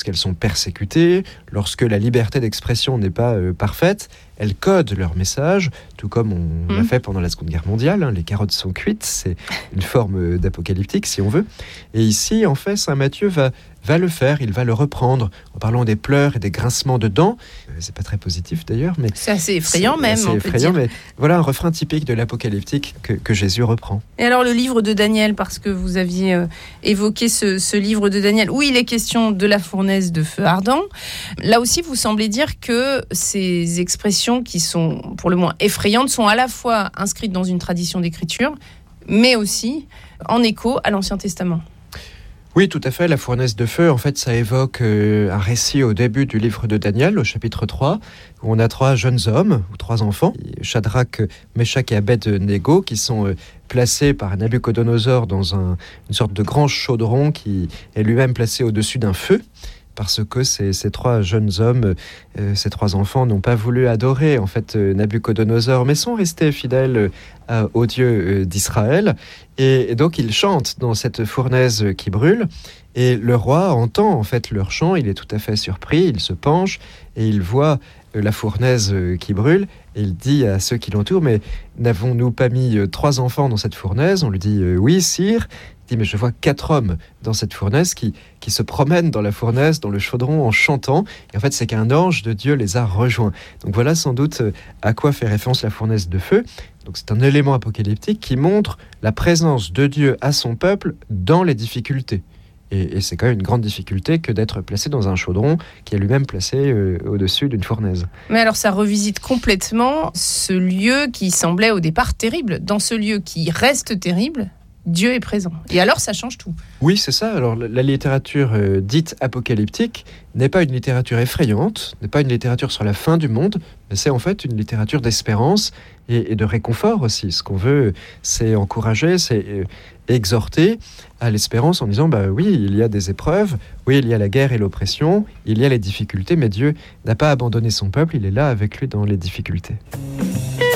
lorsqu'elles sont persécutées, lorsque la liberté d'expression n'est pas parfaite, elles codent leur message, tout comme on l'a fait pendant la Seconde Guerre mondiale. Les carottes sont cuites, c'est une forme d'apocalyptique, si on veut. Et ici, en fait, saint Matthieu va le faire, il va le reprendre, en parlant des pleurs et des grincements de dents. C'est pas très positif d'ailleurs, mais... C'est assez effrayant même, c'est on effrayant, peut dire. Mais voilà un refrain typique de l'apocalyptique que Jésus reprend. Et alors le livre de Daniel, parce que vous aviez évoqué ce livre de Daniel, où il est question de la fournaise de feu ardent. Là aussi, vous semblez dire que ces expressions qui sont pour le moins effrayantes sont à la fois inscrites dans une tradition d'écriture, mais aussi en écho à l'Ancien Testament. Oui, tout à fait. La fournaise de feu, en fait, ça évoque un récit au début du livre de Daniel, au chapitre 3, où on a 3 jeunes hommes, ou 3 enfants, Shadrach, Meshach et Abed-Nego, qui sont placés par Nabuchodonosor dans une sorte de grand chaudron qui est lui-même placé au-dessus d'un feu. Parce que ces 3 jeunes hommes, ces 3 enfants n'ont pas voulu adorer en fait Nabuchodonosor, mais sont restés fidèles au Dieu d'Israël. Et donc ils chantent dans cette fournaise qui brûle. Et le roi entend en fait leur chant, il est tout à fait surpris, il se penche et il voit la fournaise qui brûle. Et il dit à ceux qui l'entourent, mais n'avons-nous pas mis 3 enfants dans cette fournaise ? On lui dit, oui, sire. Il dit, mais je vois 4 hommes dans cette fournaise qui se promènent dans la fournaise, dans le chaudron, en chantant. Et en fait, c'est qu'un ange de Dieu les a rejoints. Donc voilà sans doute à quoi fait référence la fournaise de feu. Donc c'est un élément apocalyptique qui montre la présence de Dieu à son peuple dans les difficultés. Et c'est quand même une grande difficulté que d'être placé dans un chaudron qui est lui-même placé au-dessus d'une fournaise. Mais alors ça revisite complètement ce lieu qui semblait au départ terrible. Dans ce lieu qui reste terrible, Dieu est présent. Et alors ça change tout. Oui, c'est ça. Alors la littérature dite apocalyptique n'est pas une littérature effrayante, n'est pas une littérature sur la fin du monde, mais c'est en fait une littérature d'espérance et de réconfort aussi. Ce qu'on veut, c'est encourager, c'est exhorter à l'espérance en disant oui, il y a des épreuves, oui, il y a la guerre et l'oppression, il y a les difficultés, mais Dieu n'a pas abandonné son peuple, il est là avec lui dans les difficultés.